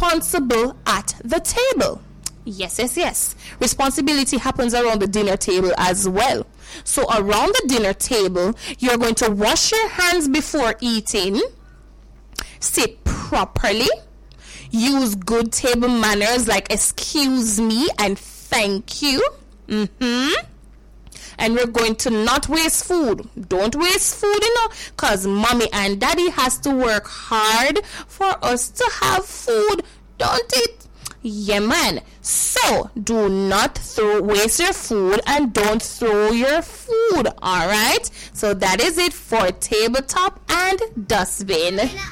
responsible at the table. Yes. Responsibility happens around the dinner table as well. So around the dinner table, you're going to wash your hands before eating, sit properly, use good table manners like excuse me and thank you. And we're going to not waste food. Don't waste food, because mommy and daddy has to work hard for us to have food, don't it? Yeah, man. So do not waste your food and don't throw your food. All right. So that is it for tabletop and dustbin.